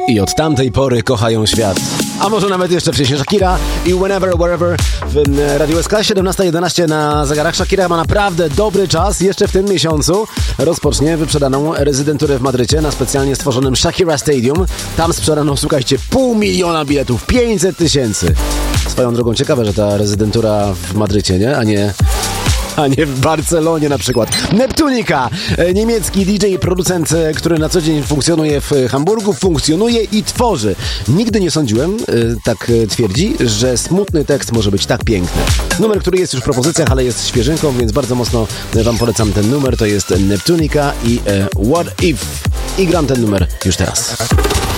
I od tamtej pory kochają świat. A może nawet jeszcze wcześniej Shakira i Whenever, Wherever w Radiu SK. 17:11 na zegarach. Shakira ma naprawdę dobry czas. Jeszcze w tym miesiącu rozpocznie wyprzedaną rezydenturę w Madrycie na specjalnie stworzonym Shakira Stadium. Tam sprzedano, słuchajcie, 500 000 biletów, 500 000. Swoją drogą ciekawe, że ta rezydentura w Madrycie, nie? A nie w Barcelonie na przykład. Neptunika, niemiecki DJ i producent, który na co dzień funkcjonuje w Hamburgu, funkcjonuje i tworzy. Nigdy nie sądziłem, tak twierdzi, że smutny tekst może być tak piękny. Numer, który jest już w propozycjach, ale jest świeżynką, więc bardzo mocno wam polecam ten numer. To jest Neptunika i What If. I gram ten numer już teraz.